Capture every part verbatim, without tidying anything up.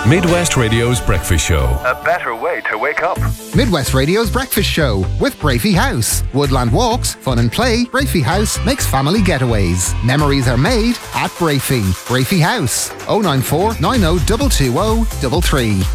Midwest Radio's Breakfast Show. A better way to wake up. Midwest Radio's Breakfast Show with Brafey House. Woodland walks, fun and play. Brafey House makes family getaways. Memories are made at Brafey. Brafey House. oh nine four, nine oh two two oh three three.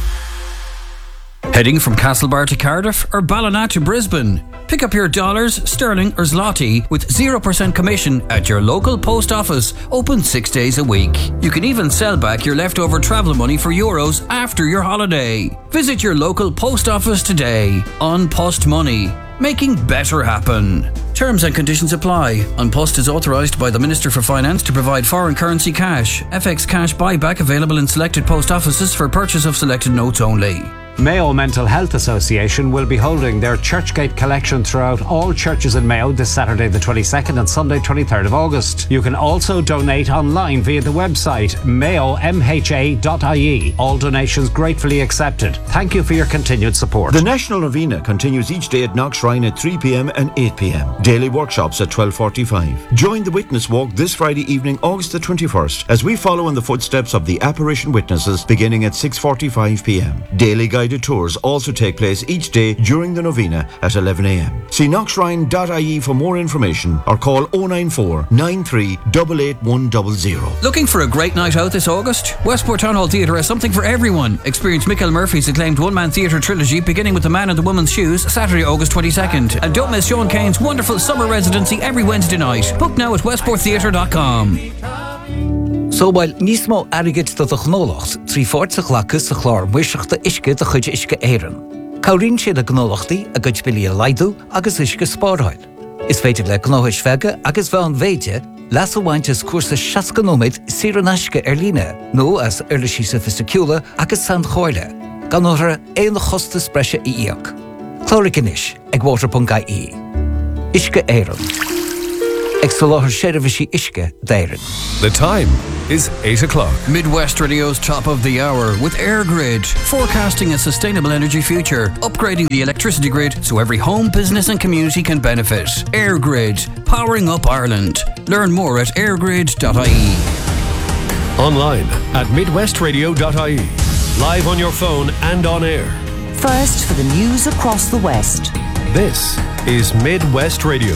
Heading from Castlebar to Cardiff or Ballina to Brisbane? Pick up your dollars, sterling or zloty with zero percent commission at your local post office, open six days a week. You can even sell back your leftover travel money for euros after your holiday. Visit your local post office today. On Post Money, making better happen. Terms and conditions apply. An Post is authorised by the Minister for Finance to provide foreign currency cash. F X cash buyback available in selected post offices for purchase of selected notes only. Mayo Mental Health Association will be holding their Churchgate collection throughout all churches in Mayo this Saturday the twenty-second and Sunday twenty-third of August. You can also donate online via the website mayo m h a dot i e. All donations gratefully accepted. Thank you for your continued support. The National Novena continues each day at Knock Shrine at three p m and eight p m. Daily workshops at twelve forty-five. Join the Witness Walk this Friday evening, August the twenty-first, as we follow in the footsteps of the apparition witnesses beginning at six forty-five p m. Daily guided tours also take place each day during the novena at eleven a m. See knock shrine dot i e for more information or call oh nine four, nine three eight eight one zero zero. Looking for a great night out this August? Westport Town Hall Theatre has something for everyone. Experience Michael Murphy's acclaimed one-man theatre trilogy beginning with The Man in the Woman's Shoes, Saturday, August twenty-second. And don't miss Sean Kane's wonderful summer residency every Wednesday night. Book now at westport theatre dot com. So while nísmó airgid do a gnólacht, trí fórta lachas a chlár muiseachta isce de chuid isce éireann. Cabhríonn siad a gnólachtaí a gcuid bilí a laidú agus isce spáirtháil. Is féidir le gnóthais feige agus bhean bhéide leas a bhaintes cuasa seaca nóid siar an aisce ar líne, nó as eirlisí sophisticiúla agus san choile, gan óthra éon chosta spreise i íoc. Clóric inis ag water dot i e. Isce éireann. The time is eight o'clock. Midwest Radio's top of the hour with AirGrid, forecasting a sustainable energy future, upgrading the electricity grid so every home, business and community can benefit. AirGrid, powering up Ireland. Learn more at airgrid dot i e. Online at midwest radio dot i e. Live on your phone and on air. First for the news across the West. This is Midwest Radio.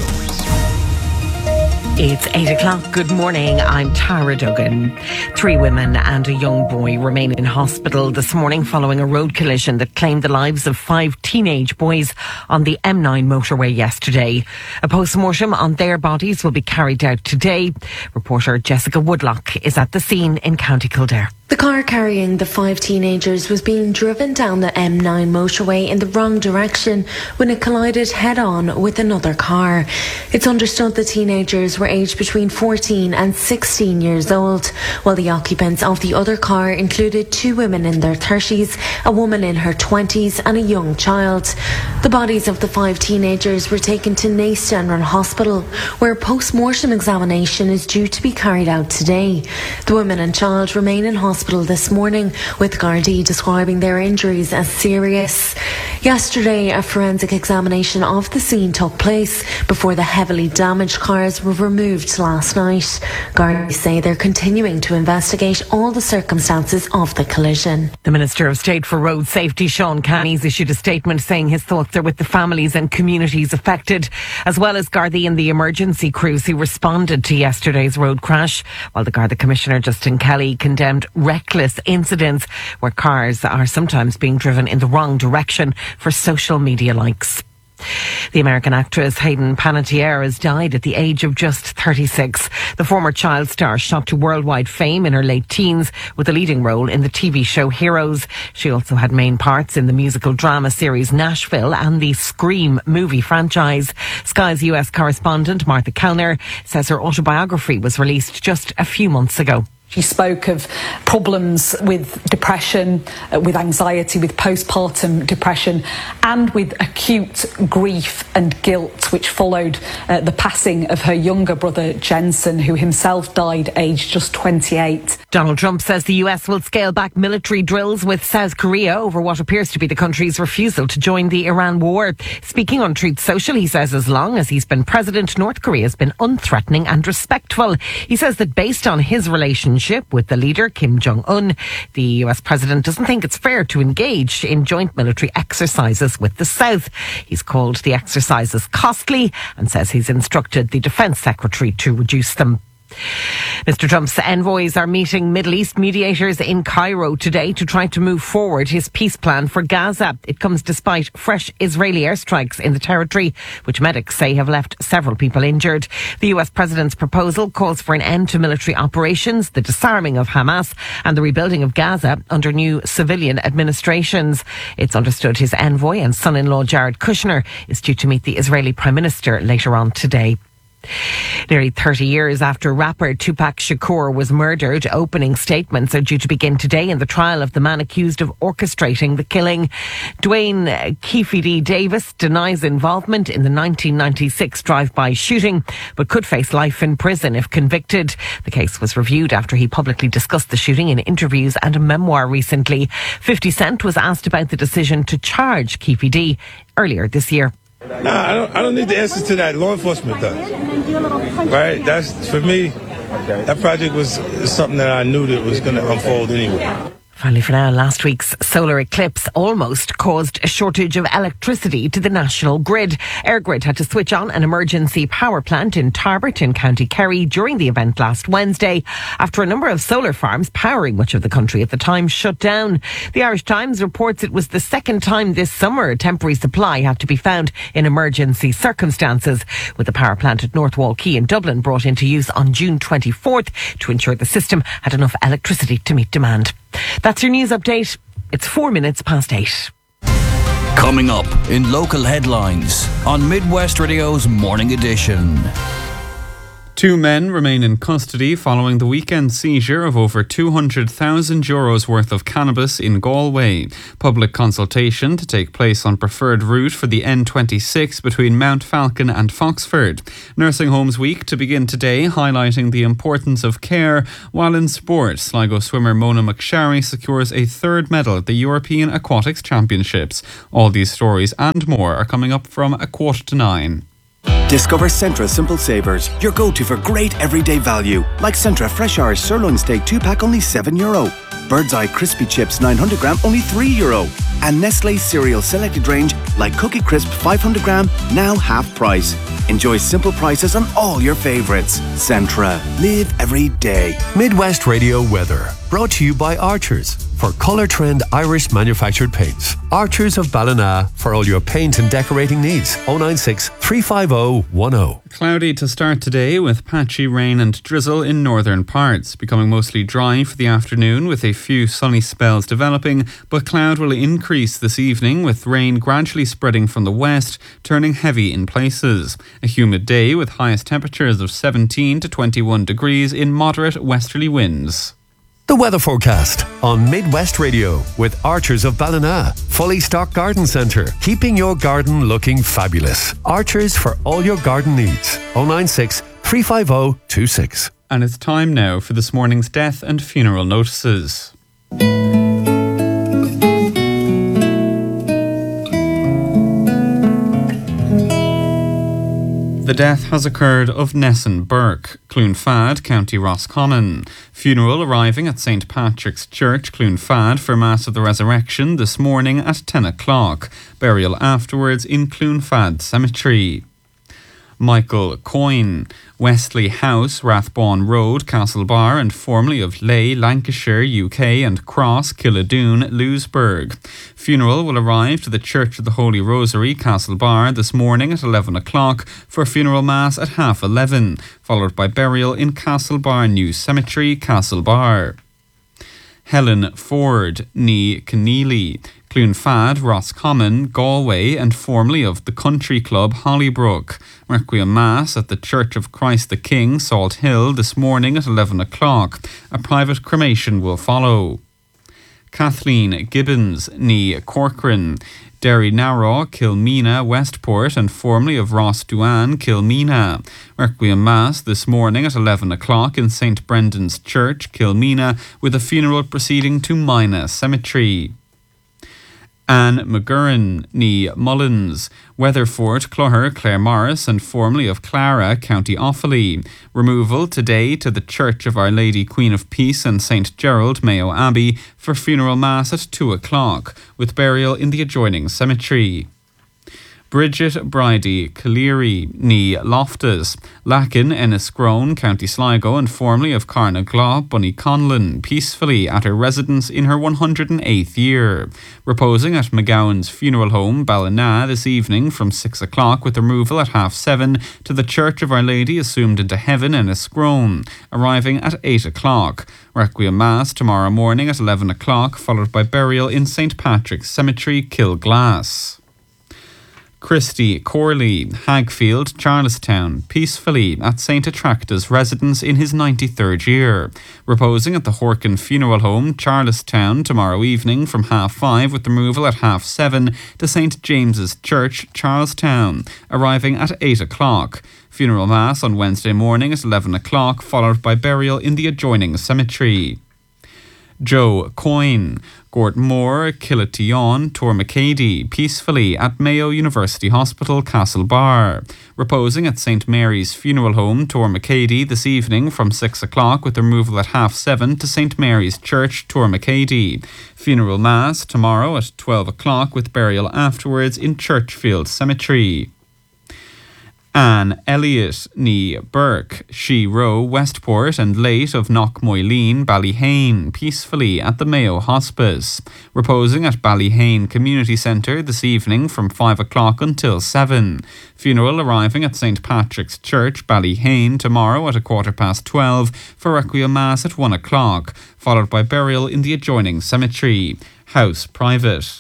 It's eight o'clock. Good morning. I'm Tara Duggan. Three women and a young boy remain in hospital this morning following a road collision that claimed the lives of five teenage boys on the M nine motorway yesterday. A post-mortem on their bodies will be carried out today. Reporter Jessica Woodlock is at the scene in County Kildare. The car carrying the five teenagers was being driven down the M nine motorway in the wrong direction when it collided head-on with another car. It's understood the teenagers were aged between fourteen and sixteen years old, while the occupants of the other car included two women in their thirties, a woman in her twenties and a young child. The bodies of the five teenagers were taken to Naas General Hospital, where a post-mortem examination is due to be carried out today. The women and child remain in hospital Hospital this morning, with Gardaí describing their injuries as serious. Yesterday, a forensic examination of the scene took place before the heavily damaged cars were removed last night. Gardaí say they're continuing to investigate all the circumstances of the collision. The Minister of State for Road Safety, Sean Canny's issued a statement saying his thoughts are with the families and communities affected, as well as Gardaí and the emergency crews who responded to yesterday's road crash, while the Garda Commissioner, Justin Kelly, condemned reckless incidents where cars are sometimes being driven in the wrong direction for social media likes. The American actress Hayden Panettiere has died at the age of just thirty-six. The former child star shot to worldwide fame in her late teens with a leading role in the T V show Heroes. She also had main parts in the musical drama series Nashville and the Scream movie franchise. Sky's U S correspondent Martha Kellner says her autobiography was released just a few months ago. She spoke of problems with depression, uh, with anxiety, with postpartum depression, and with acute grief and guilt, which followed uh, the passing of her younger brother, Jensen, who himself died aged just twenty-eight. Donald Trump says the U S will scale back military drills with South Korea over what appears to be the country's refusal to join the Iran war. Speaking on Truth Social, he says as long as he's been president, North Korea has been unthreatening and respectful. He says that based on his relationship friendship with the leader, Kim Jong-un. The U S president doesn't think it's fair to engage in joint military exercises with the South. He's called the exercises costly and says he's instructed the defense secretary to reduce them. Mister Trump's envoys are meeting Middle East mediators in Cairo today to try to move forward his peace plan for Gaza. It comes despite fresh Israeli airstrikes in the territory, which medics say have left several people injured. The U S president's proposal calls for an end to military operations, the disarming of Hamas and the rebuilding of Gaza under new civilian administrations. It's understood his envoy and son-in-law Jared Kushner is due to meet the Israeli Prime Minister later on today. Nearly thirty years after rapper Tupac Shakur was murdered, opening statements are due to begin today in the trial of the man accused of orchestrating the killing. Dwayne Keefe Davis denies involvement in the nineteen ninety-six drive-by shooting, but could face life in prison if convicted. The case was reviewed after he publicly discussed the shooting in interviews and a memoir recently. fifty Cent was asked about the decision to charge Keefe D earlier this year. Nah, I don't, I don't need the answers to that. Law enforcement does. Right? That's, for me, that project was something that I knew that was going to unfold anyway. Finally for now, last week's solar eclipse almost caused a shortage of electricity to the national grid. EirGrid had to switch on an emergency power plant in Tarbert in County Kerry during the event last Wednesday after a number of solar farms powering much of the country at the time shut down. The Irish Times reports it was the second time this summer a temporary supply had to be found in emergency circumstances, with the power plant at Northwall Quay in Dublin brought into use on June twenty-fourth to ensure the system had enough electricity to meet demand. That's your news update. It's four minutes past eight. Coming up in local headlines on Midwest Radio's Morning Edition. Two men remain in custody following the weekend seizure of over two hundred thousand euros worth of cannabis in Galway. Public consultation to take place on preferred route for the N twenty-six between Mount Falcon and Foxford. Nursing Homes Week to begin today, highlighting the importance of care, while in sport, Sligo swimmer Mona McSharry secures a third medal at the European Aquatics Championships. All these stories and more are coming up from a quarter to nine. Discover Centra Simple Savers, your go-to for great everyday value. Like Centra Fresh Irish Sirloin Steak two pack only seven euro. Bird's Eye Crispy Chips nine hundred gram only three euro. And Nestle Cereal Selected Range like Cookie Crisp five hundred gram now half price. Enjoy simple prices on all your favourites. Centra. Live every day. Midwest Radio weather. Brought to you by Archers for Colour Trend Irish manufactured paints. Archers of Ballina for all your paint and decorating needs. oh nine six, three five oh, one oh. Cloudy to start today with patchy rain and drizzle in northern parts. Becoming mostly dry for the afternoon with a few sunny spells developing, but cloud will increase this evening with rain gradually spreading from the west, turning heavy in places. A humid day with highest temperatures of seventeen to twenty-one degrees in moderate westerly winds. The weather forecast on Midwest Radio with Archers of Ballina. Fully stocked garden centre, keeping your garden looking fabulous. Archers for all your garden needs. oh nine six, three five oh, two six. And it's time now for this morning's death and funeral notices. The death has occurred of Nessun Burke, Cloonfad, County Roscommon. Funeral arriving at Saint Patrick's Church, Cloonfad, for Mass of the Resurrection this morning at ten o'clock. Burial afterwards in Cloonfad Cemetery. Michael Coyne, Wesley House, Rathbone Road, Castlebar, and formerly of Ley, Lancashire, U K, and Cross, Killadoon, Lewisburg. Funeral will arrive to the Church of the Holy Rosary, Castlebar, this morning at eleven o'clock for funeral mass at half eleven, followed by burial in Castlebar New Cemetery, Castlebar. Helen Ford, ní Keneally, Cloonfad, Roscommon, Galway, and formerly of the Country Club, Hollybrook. Requiem Mass at the Church of Christ the King, Salt Hill, this morning at eleven o'clock. A private cremation will follow. Kathleen Gibbons, ní Corcoran, Derry Narrow, Kilmena, Westport, and formerly of Ross Duan, Kilmena. Requiem Mass this morning at eleven o'clock in Saint Brendan's Church, Kilmena, with a funeral proceeding to Mina Cemetery. Anne McGurran, ní Mullins, Weatherford, Clogher, Clare Morris, and formerly of Clara, County Offaly. Removal today to the Church of Our Lady Queen of Peace and Saint Gerald, Mayo Abbey, for funeral mass at two o'clock, with burial in the adjoining cemetery. Bridget Bridie Cleary, ní Loftus, Lacan, Enniscrone, County Sligo, and formerly of Carnaglaw, Bunny Conlon, peacefully at her residence in her one hundred eighth year. Reposing at McGowan's funeral home, Ballina, this evening from six o'clock, with removal at half seven to the Church of Our Lady Assumed into Heaven, Enniscrone, arriving at eight o'clock. Requiem Mass tomorrow morning at eleven o'clock, followed by burial in Saint Patrick's Cemetery, Kilglass. Christy Corley, Hagfield, Charlestown, peacefully at Saint Attracta's residence in his ninety-third year. Reposing at the Horkin Funeral Home, Charlestown, tomorrow evening from half five, with removal at half seven to Saint James's Church, Charlestown, arriving at eight o'clock. Funeral Mass on Wednesday morning at eleven o'clock, followed by burial in the adjoining cemetery. Joe Coyne, Gortmore, Killition, Tormacady, peacefully at Mayo University Hospital, Castlebar. Reposing at Saint Mary's Funeral Home, Tormacady, this evening from six o'clock, with removal at half seven to Saint Mary's Church, Tormacady. Funeral Mass tomorrow at twelve o'clock, with burial afterwards in Churchfield Cemetery. Anne Elliott, ní Burke, She Row, Westport, and late of Knockmoyleen, Ballyhane, peacefully at the Mayo Hospice. Reposing at Ballyhane Community Centre this evening from five o'clock until seven. Funeral arriving at Saint Patrick's Church, Ballyhane, tomorrow at a quarter past twelve for Requiem Mass at one o'clock, followed by burial in the adjoining cemetery. House private.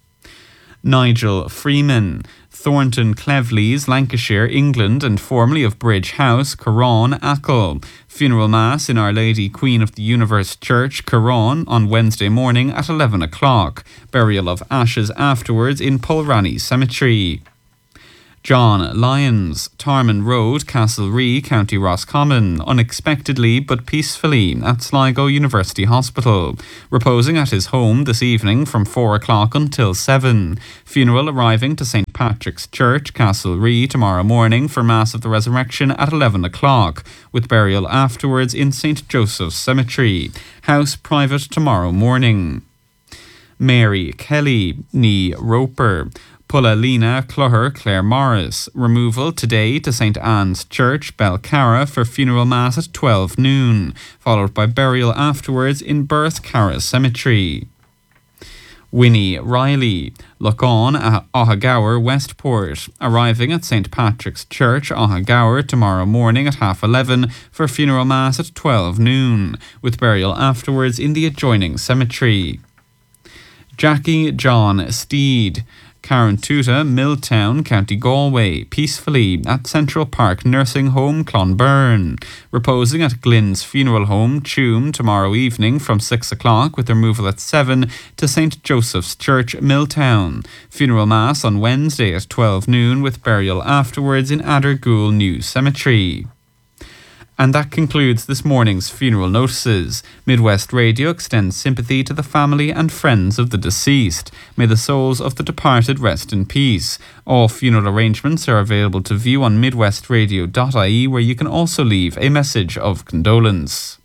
Nigel Freeman, Thornton Cleveleys, Lancashire, England, and formerly of Bridge House, Curran, Achill. Funeral Mass in Our Lady Queen of the Universe Church, Curran, on Wednesday morning at eleven o'clock. Burial of ashes afterwards in Pulranny Cemetery. John Lyons, Tarman Road, Castlerea, County Roscommon, unexpectedly but peacefully at Sligo University Hospital. Reposing at his home this evening from four o'clock until seven. Funeral arriving to Saint Patrick's Church, Castlerea, tomorrow morning for Mass of the Resurrection at eleven o'clock, with burial afterwards in Saint Joseph's Cemetery. House private tomorrow morning. Mary Kelly, ní Roper, Pulalina, Clogher, Clare Morris. Removal today to Saint Anne's Church, Belcarra, for funeral mass at twelve noon, followed by burial afterwards in Birth Carra Cemetery. Winnie Riley, Lochon, Ohagower, Westport, arriving at Saint Patrick's Church, Ohagower, tomorrow morning at half eleven for funeral mass at twelve noon, with burial afterwards in the adjoining cemetery. Jackie John Steed, Carantuta, Milltown, County Galway, peacefully at Central Park Nursing Home, Clonberne. Reposing at Glynn's Funeral Home, Tuam, tomorrow evening from six o'clock, with removal at seven to Saint Joseph's Church, Milltown. Funeral Mass on Wednesday at twelve noon, with burial afterwards in Adergool New Cemetery. And that concludes this morning's funeral notices. Midwest Radio extends sympathy to the family and friends of the deceased. May the souls of the departed rest in peace. All funeral arrangements are available to view on midwest radio dot I E, where you can also leave a message of condolence.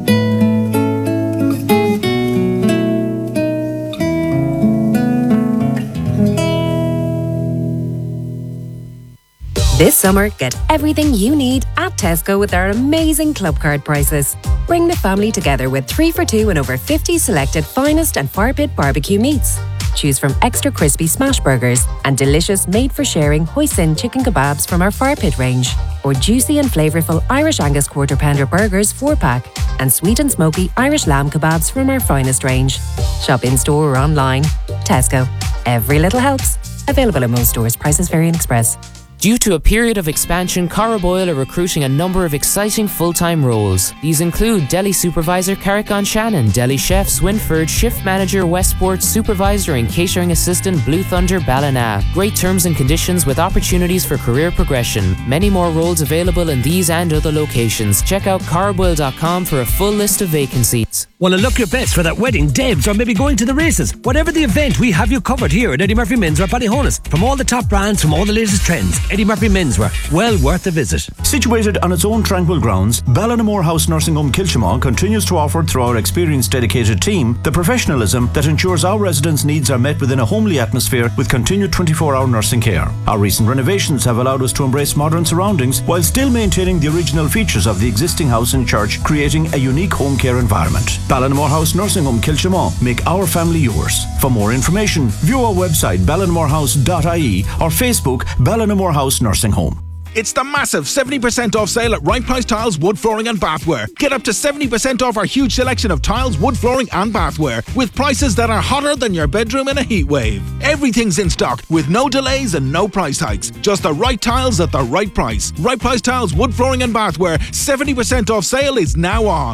This summer, get everything you need at Tesco with our amazing club card prices. Bring the family together with three for two and over fifty selected finest and fire pit barbecue meats. Choose from extra crispy smash burgers and delicious made-for-sharing hoisin chicken kebabs from our fire pit range, or juicy and flavourful Irish Angus quarter pounder burgers four-pack, and sweet and smoky Irish lamb kebabs from our finest range. Shop in-store or online. Tesco. Every little helps. Available in most stores. Prices vary in Express. Due to a period of expansion, Carraboyle are recruiting a number of exciting full-time roles. These include Deli Supervisor Carrick-on Shannon, Deli Chef Swinford, Shift Manager Westport, Supervisor and Catering Assistant Blue Thunder Ballina. Great terms and conditions with opportunities for career progression. Many more roles available in these and other locations. Check out carraboyle dot com for a full list of vacancies. Want to look your best for that wedding, Debs, or maybe going to the races? Whatever the event, we have you covered here at Eddie Murphy Menswear Ballyhonus. From all the top brands, from all the latest trends, Eddie Murphy Menswear, well worth a visit. Situated on its own tranquil grounds, Ballinamore House Nursing Home Kilchimau continues to offer, through our experienced dedicated team, the professionalism that ensures our residents' needs are met within a homely atmosphere with continued twenty-four hour nursing care. Our recent renovations have allowed us to embrace modern surroundings while still maintaining the original features of the existing house and church, creating a unique home care environment. Ballinamore House Nursing Home Kilchimau. Make our family yours. For more information, view our website ballinamorehouse dot I E or Facebook Ballinamore House Nursing Home. It's the massive seventy percent off sale at Right Price Tiles, Wood Flooring and Bathware. Get up to seventy percent off our huge selection of tiles, wood flooring and bathware with prices that are hotter than your bedroom in a heat wave. Everything's in stock with no delays and no price hikes. Just the right tiles at the right price. Right Price Tiles, Wood Flooring and Bathware. seventy percent off sale is now on.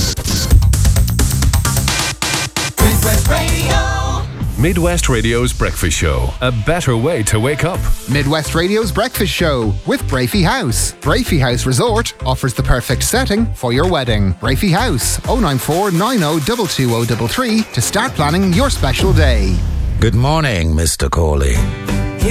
Midwest Radio. Midwest Radio's Breakfast Show. A better way to wake up. Midwest Radio's Breakfast Show with Brafey House. Brafey House Resort offers the perfect setting for your wedding. Brafey House, oh nine four nine oh two two oh three three to start planning your special day. Good morning, Mister Corley.